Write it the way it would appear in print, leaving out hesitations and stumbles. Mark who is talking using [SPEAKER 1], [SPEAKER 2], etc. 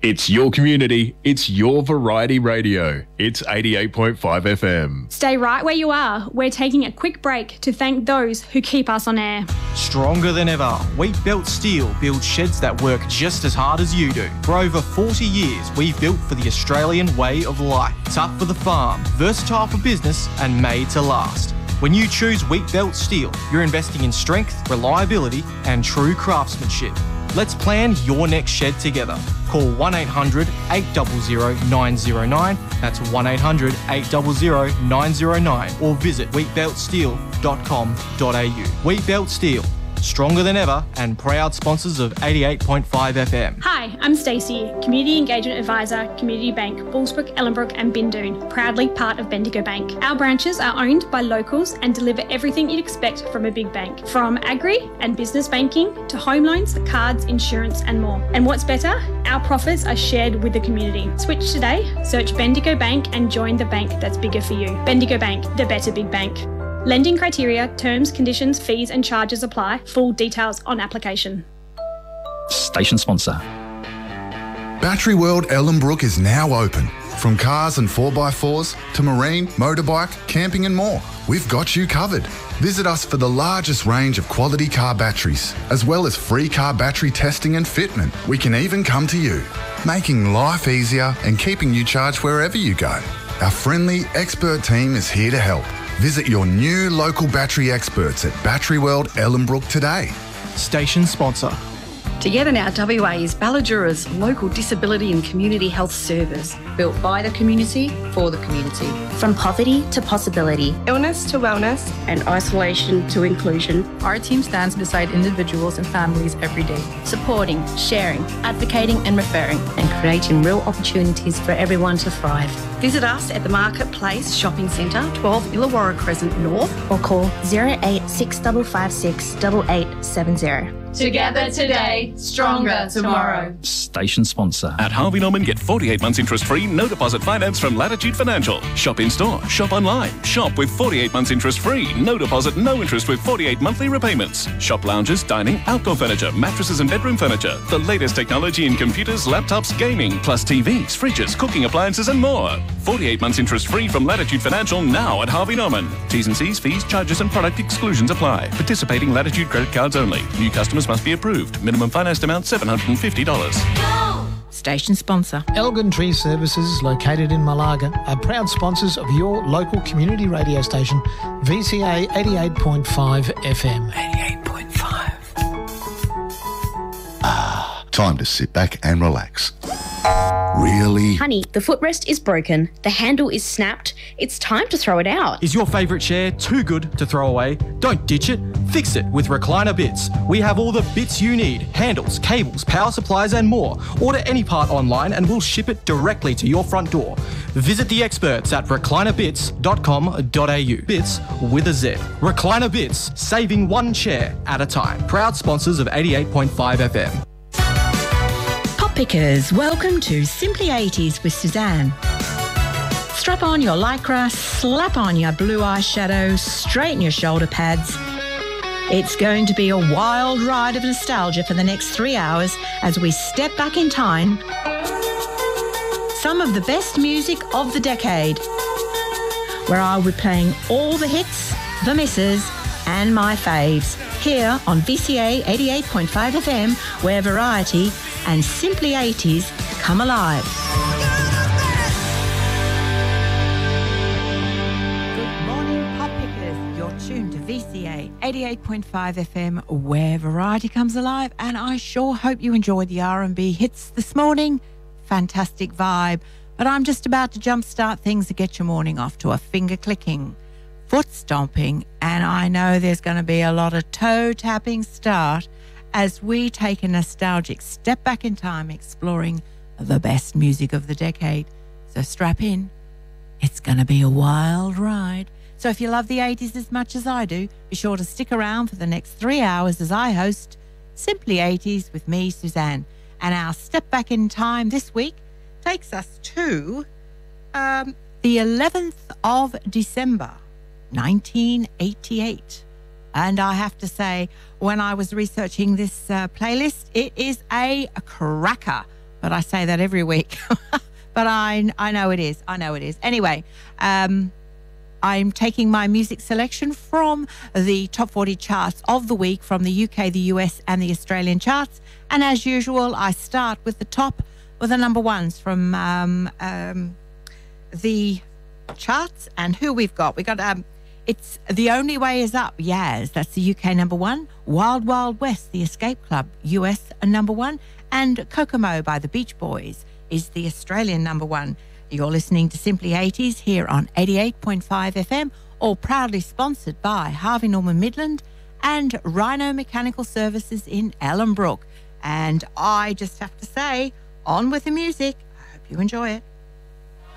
[SPEAKER 1] It's your community. It's your variety radio. It's 88.5 FM.
[SPEAKER 2] Stay right where you are. We're taking a quick break to thank those who keep us on air.
[SPEAKER 3] Stronger than ever, Wheatbelt Steel builds sheds that work just as hard as you do. For over 40 years, we've built for the Australian way of life. Tough for the farm, versatile for business, and made to last. When you choose Wheatbelt Steel, you're investing in strength, reliability, and true craftsmanship. Let's plan your next shed together. Call 1800 800 909, that's 1800 800 909, or visit wheatbeltsteel.com.au. Wheatbelt Steel, stronger than ever and proud sponsors of 88.5 FM.
[SPEAKER 2] Hi, I'm Stacey, Community Engagement Advisor, Community Bank, Bullsbrook, Ellenbrook and Bindoon, proudly part of Bendigo Bank. Our branches are owned by locals and deliver everything you'd expect from a big bank, from agri and business banking to home loans, cards, insurance and more. And what's better? Our profits are shared with the community. Switch today, search Bendigo Bank and join the bank that's bigger for you. Bendigo Bank, the better big bank. Lending criteria, terms, conditions, fees and charges apply. Full details on application.
[SPEAKER 4] Station sponsor.
[SPEAKER 5] Battery World Ellenbrook is now open. From cars and 4x4s to marine, motorbike, camping and more, we've got you covered. Visit us for the largest range of quality car batteries, as well as free car battery testing and fitment. We can even come to you, making life easier and keeping you charged wherever you go. Our friendly, expert team is here to help. Visit your new local battery experts at Battery World Ellenbrook today.
[SPEAKER 3] Station sponsor.
[SPEAKER 6] Together Now WA is Balladura's local disability and community health service, built by the community for the community.
[SPEAKER 7] From poverty to possibility,
[SPEAKER 8] illness to wellness,
[SPEAKER 6] and isolation to inclusion,
[SPEAKER 9] our team stands beside individuals and families every day,
[SPEAKER 7] supporting, sharing, advocating and referring,
[SPEAKER 6] and creating real opportunities for everyone to thrive.
[SPEAKER 8] Visit us at the Marketplace Shopping Centre, 12 Illawarra Crescent North,
[SPEAKER 7] or call 08655 8870.
[SPEAKER 9] Together today, stronger tomorrow.
[SPEAKER 4] Station sponsor.
[SPEAKER 1] At Harvey Norman, get 48 months interest-free, no deposit finance from Latitude Financial. Shop in-store, shop online. Shop with 48 months interest-free, no deposit, no interest with 48 monthly repayments. Shop lounges, dining, outdoor furniture, mattresses and bedroom furniture. The latest technology in computers, laptops, gaming, plus TVs, fridges, cooking appliances and more. 48 months interest-free from Latitude Financial now at Harvey Norman. T's and C's, fees, charges and product exclusions apply. Participating Latitude credit cards only. New customers must be approved. Minimum financed amount $750.
[SPEAKER 9] Go!
[SPEAKER 10] Station sponsor.
[SPEAKER 11] Elgin Tree Services, located in Malaga, are proud sponsors of your local community radio station, VCA 88.5 FM.
[SPEAKER 12] 88.5. Time to sit back and relax. Really?
[SPEAKER 7] Honey, the footrest is broken, the handle is snapped, it's time to throw it out.
[SPEAKER 3] Is your favourite chair too good to throw away? Don't ditch it, fix it with Recliner Bits. We have all the bits you need, handles, cables, power supplies and more. Order any part online and we'll ship it directly to your front door. Visit the experts at reclinerbits.com.au. Bits with a Z. Recliner Bits, saving one chair at a time. Proud sponsors of 88.5 FM.
[SPEAKER 10] Pickers, welcome to Simply 80s with Suzanne. Strap on your lycra, slap on your blue eyeshadow, straighten your shoulder pads. It's going to be a wild ride of nostalgia for the next 3 hours as we step back in time. Some of the best music of the decade, where I'll be playing all the hits, the misses, and my faves, here on VCA 88.5 FM, where variety and Simply 80s come alive. Good morning, pop pickers. You're tuned to VCA 88.5 FM, where variety comes alive, and I sure hope you enjoyed the R&B hits this morning. Fantastic vibe. But I'm just about to jumpstart things to get your morning off to a finger-clicking, foot-stomping, and I know there's going to be a lot of toe-tapping start as we take a nostalgic step back in time exploring the best music of the decade. So strap in. It's going to be a wild ride. So if you love the 80s as much as I do, be sure to stick around for the next 3 hours as I host Simply 80s with me, Suzanne. And our step back in time this week takes us to the 11th of December, 1988. And I have to say, when I was researching this playlist, it is a cracker but I say that every week. But I know it is. I know it is. Anyway, I'm taking my music selection from the top 40 charts of the week from the UK, the US, and the Australian charts. And as usual, I start with the number ones from the charts. And who we've got? We got it's The Only Way Is Up, Yaz. That's the UK number one. Wild Wild West, The Escape Club, US number one. And Kokomo by the Beach Boys is the Australian number one. You're listening to Simply 80s here on 88.5 FM, all proudly sponsored by Harvey Norman Midland and Rhino Mechanical Services in Ellenbrook. And I just have to say, on with the music. I hope you enjoy it.